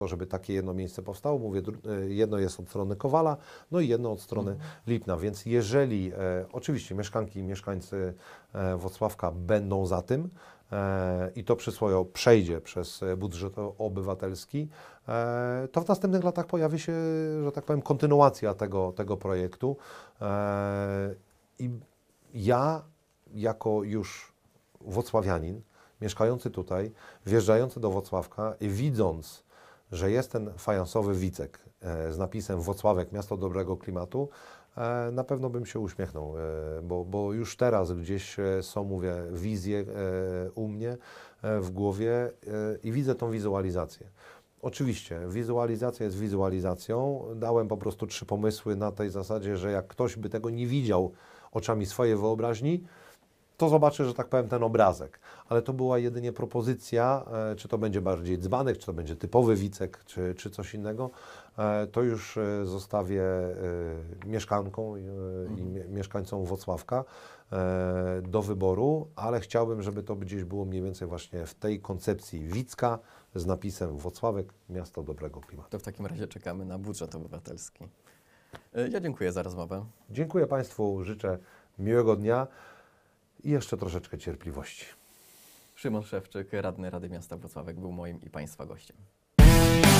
żeby takie jedno miejsce powstało. Mówię, jedno jest od strony Kowala, no i jedno od strony Lipna. Więc jeżeli oczywiście mieszkanki i mieszkańcy Włocławka będą za tym i to przysłowie przejdzie przez budżet obywatelski, to w następnych latach pojawi się, że tak powiem, kontynuacja tego projektu. I ja jako już włocławianin, mieszkający tutaj, wjeżdżający do Włocławka i widząc, że jest ten fajansowy wicek z napisem Włocławek, miasto dobrego klimatu, na pewno bym się uśmiechnął, bo już teraz gdzieś są, mówię, wizje u mnie w głowie i widzę tą wizualizację. Oczywiście, wizualizacja jest wizualizacją. Dałem po prostu 3 pomysły na tej zasadzie, że jak ktoś by tego nie widział oczami swojej wyobraźni, to zobaczy, że tak powiem, ten obrazek. Ale to była jedynie propozycja, czy to będzie bardziej dzbanek, czy to będzie typowy wicek, czy coś innego. To już zostawię mieszkankom i mieszkańcom Włocławka do wyboru, ale chciałbym, żeby to gdzieś było mniej więcej właśnie w tej koncepcji wicka z napisem Włocławek, miasto dobrego klimatu. To w takim razie czekamy na budżet obywatelski. Ja dziękuję za rozmowę. Dziękuję Państwu, życzę miłego dnia i jeszcze troszeczkę cierpliwości. Szymon Szewczyk, radny Rady Miasta Włocławek, był moim i Państwa gościem.